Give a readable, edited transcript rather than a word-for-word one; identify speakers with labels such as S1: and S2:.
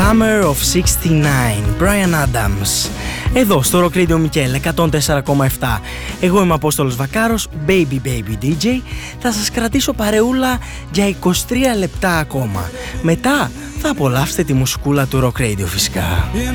S1: Summer of 69, Bryan Adams. Εδώ στο Rock Radio Μικέλ 104,7. Εγώ είμαι Απόστολος Βακάρος, Baby Baby DJ. Θα σας κρατήσω παρεούλα για 23 λεπτά ακόμα. Μετά θα απολαύσετε τη μουσικούλα του Rock Radio φυσικά.